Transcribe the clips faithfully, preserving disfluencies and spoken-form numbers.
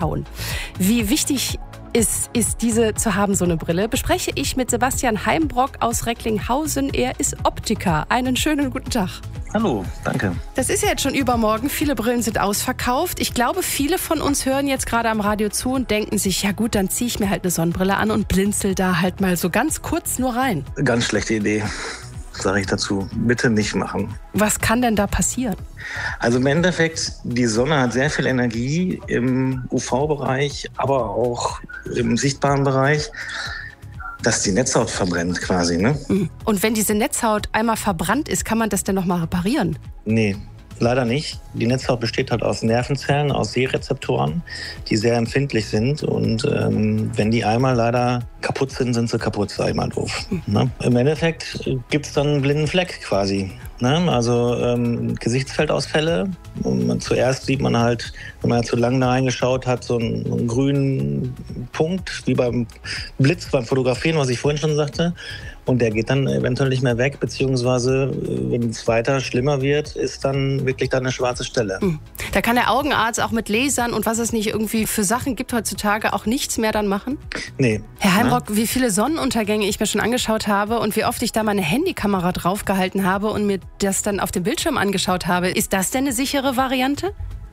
schauen. Wie wichtig ist, ist diese zu haben, so eine Brille, bespreche ich mit Sebastian Heimbrock aus Recklinghausen. Er ist Optiker. Einen schönen guten Tag. Hallo, danke. Das ist ja jetzt schon übermorgen. Viele Brillen sind ausverkauft. Ich glaube, viele von uns hören jetzt gerade am Radio zu und denken sich, ja gut, dann ziehe ich mir halt eine Sonnenbrille an und blinzel da halt mal so ganz kurz nur rein. Ganz schlechte Idee, sage ich dazu. Bitte nicht machen. Was kann denn da passieren? Also im Endeffekt, die Sonne hat sehr viel Energie im U V-Bereich, aber auch im sichtbaren Bereich, dass die Netzhaut verbrennt quasi, ne? Und wenn diese Netzhaut einmal verbrannt ist, kann man das denn nochmal reparieren? Nee, leider nicht. Die Netzhaut besteht halt aus Nervenzellen, aus Sehrezeptoren, die sehr empfindlich sind. Und ähm, wenn die einmal leider kaputt sind, sind sie kaputt, sag ich mal doof. Mhm. Ne? Im Endeffekt gibt es dann einen blinden Fleck quasi. Ne? Also ähm, Gesichtsfeldausfälle. Und man, zuerst sieht man halt, wenn man zu lange da reingeschaut hat, so einen, einen grünen Punkt, wie beim Blitz, beim Fotografieren, was ich vorhin schon sagte. Und der geht dann eventuell nicht mehr weg, beziehungsweise wenn es weiter schlimmer wird, ist dann wirklich dann eine schwarze Stelle. Da kann der Augenarzt auch mit Lasern und was es nicht irgendwie für Sachen gibt heutzutage auch nichts mehr dann machen? Nee. Herr Heimbrock, ja? Wie viele Sonnenuntergänge ich mir schon angeschaut habe und wie oft ich da meine Handykamera draufgehalten habe und mir das dann auf dem Bildschirm angeschaut habe. Ist das denn eine sichere Variante?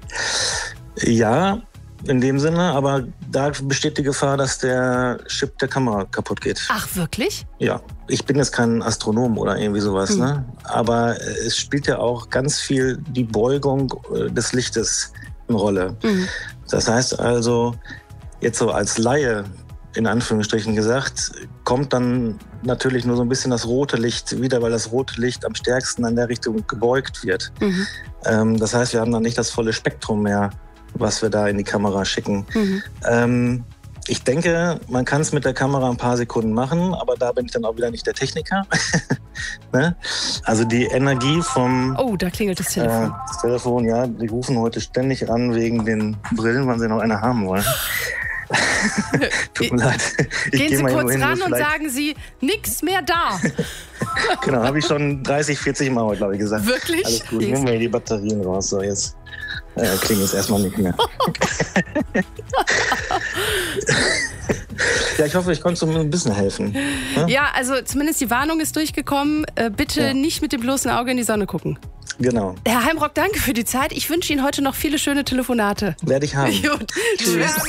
Ja, in dem Sinne, aber da besteht die Gefahr, dass der Chip der Kamera kaputt geht. Ach, wirklich? Ja, ich bin jetzt kein Astronom oder irgendwie sowas, mhm. ne? Aber es spielt ja auch ganz viel die Beugung des Lichtes eine Rolle. Mhm. Das heißt also, jetzt so als Laie, in Anführungsstrichen gesagt, kommt dann natürlich nur so ein bisschen das rote Licht wieder, weil das rote Licht am stärksten in der Richtung gebeugt wird. Mhm. Ähm, das heißt, wir haben dann nicht das volle Spektrum mehr, was wir da in die Kamera schicken. Mhm. Ähm, ich denke, man kann es mit der Kamera ein paar Sekunden machen, aber da bin ich dann auch wieder nicht der Techniker. Ne? Also die Energie vom... Oh, da klingelt das Telefon. Äh, das Telefon, ja, die rufen heute ständig an wegen den Brillen, wann sie noch eine haben wollen. Tut mir leid. Ich Gehen geh Sie mal kurz hin, ran und vielleicht... sagen Sie, nix mehr da. Genau, habe ich schon dreißig, vierzig Mal heute, glaube ich, gesagt. Wirklich? Alles gut, nehmen wir die Batterien raus. So, jetzt äh, klingt es erstmal nicht mehr. Ja, ich hoffe, ich konnte so ein bisschen helfen. Ja, ja, also zumindest die Warnung ist durchgekommen. Äh, bitte ja. nicht mit dem bloßen Auge in die Sonne gucken. Genau. Herr Heimbrock, danke für die Zeit. Ich wünsche Ihnen heute noch viele schöne Telefonate. Werde ich haben. Gut. Tschüss.